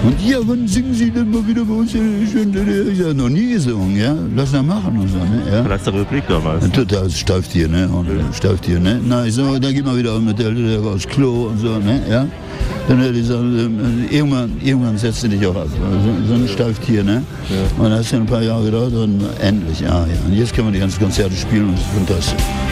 Und ja, wann singen Sie denn mal wieder bei uns? Ich habe noch nie gesungen, ja. Lass das machen und so, ne? Ja. Vielleicht der Replik da was. Total Stauftier, ne? Stauftier, ne? Na, so, da geht man wieder mit der aufs Klo und so, ne? Ja. Dann hätte ich gesagt, irgendwann setzt du dich auch ab. So ein Stauftier, ne? Ja. Und das hat ein paar Jahre gedauert und endlich, ja. Und jetzt können wir die ganzen Konzerte spielen und das ist fantastisch.